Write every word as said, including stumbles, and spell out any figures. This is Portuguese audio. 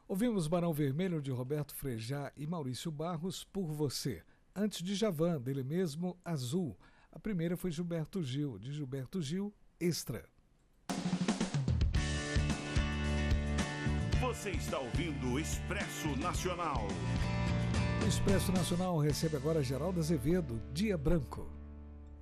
Ouvimos Barão Vermelho de Roberto Frejá e Maurício Barros, Por Você. Antes de Djavan, dele mesmo, Azul. A primeira foi Gilberto Gil, de Gilberto Gil, Extra. Você está ouvindo o Expresso Nacional. O Expresso Nacional recebe agora Geraldo Azevedo, Dia Branco.